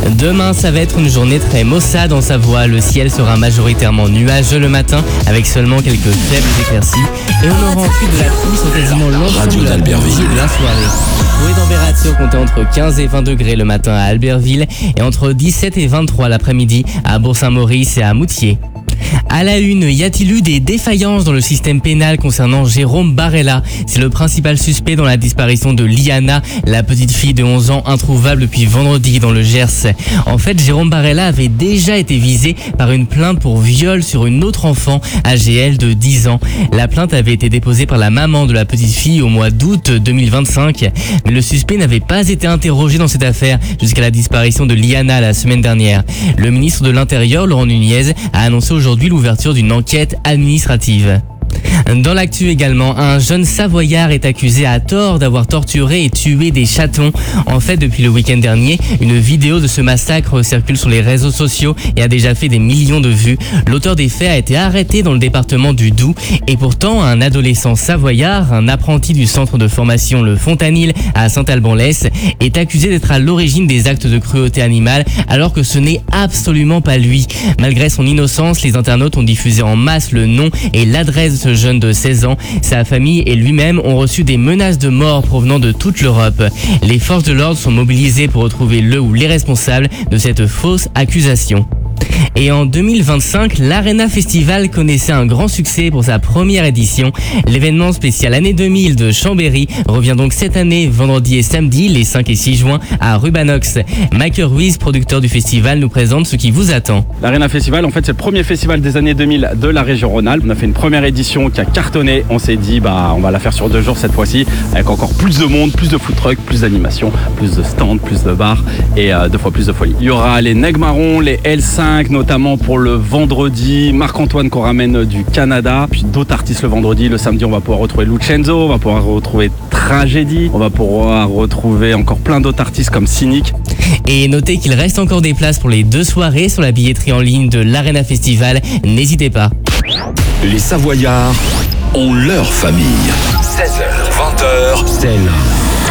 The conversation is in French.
Demain, ça va être une journée très maussade en Savoie. Le ciel sera majoritairement nuageux le matin, avec seulement quelques faibles éclaircies. Et on aura ensuite de la pluie sur quasiment l'ensemble de l'après-midi et de la soirée. Pour les températures, comptez entre 15 et 20 degrés le matin à Albertville et entre 17 et 23 l'après-midi à Bourg-Saint-Maurice et à Moutier. À la une, y a-t-il eu des défaillances dans le système pénal concernant Jérôme Barella? C'est le principal suspect dans la disparition de Liana, la petite fille de 11 ans introuvable depuis vendredi dans le Gers. En fait, Jérôme Barella avait déjà été visé par une plainte pour viol sur une autre enfant, âgée elle de 10 ans. La plainte avait été déposée par la maman de la petite fille au mois d'août 2025. Mais le suspect n'avait pas été interrogé dans cette affaire jusqu'à la disparition de Liana la semaine dernière. Le ministre de l'Intérieur, Laurent Nunez, a annoncé aujourd'hui l'ouverture d'une enquête administrative. Dans l'actu également, un jeune Savoyard est accusé à tort d'avoir torturé et tué des chatons. En fait, depuis le week-end dernier, une vidéo de ce massacre circule sur les réseaux sociaux et a déjà fait des millions de vues. L'auteur des faits a été arrêté dans le département du Doubs et pourtant un adolescent savoyard, un apprenti du centre de formation Le Fontanil à Saint-Alban-l'Hesse, est accusé d'être à l'origine des actes de cruauté animale alors que ce n'est absolument pas lui. Malgré son innocence, les internautes ont diffusé en masse le nom et l'adresse de ce jeune de 16 ans. Sa famille et lui-même ont reçu des menaces de mort provenant de toute l'Europe. Les forces de l'ordre sont mobilisées pour retrouver le ou les responsables de cette fausse accusation. Et en 2025, l'Arena Festival connaissait un grand succès pour sa première édition. L'événement spécial année 2000 de Chambéry revient donc cette année, vendredi et samedi, les 5 et 6 juin, à Rubanox. Mike Ruiz, producteur du festival, nous présente ce qui vous attend. L'Arena Festival, en fait, c'est le premier festival des années 2000 de la région Rhône-Alpes. On a fait une première édition qui a cartonné. On s'est dit, on va la faire sur 2 jours cette fois-ci, avec encore plus de monde, plus de food trucks, plus d'animation, plus de stands, plus de bars et 2 fois plus de folie. Il y aura les Nègres Marrons, les L5, notamment pour le vendredi, Marc-Antoine qu'on ramène du Canada, puis d'autres artistes le vendredi. Le samedi, on va pouvoir retrouver Lucenzo, on va pouvoir retrouver Tragédie, on va pouvoir retrouver encore plein d'autres artistes comme Cynic. Et notez qu'il reste encore des places pour les 2 soirées sur la billetterie en ligne de l'Arena Festival, n'hésitez pas. Les Savoyards ont leur famille. 16h, 20h, c'est là.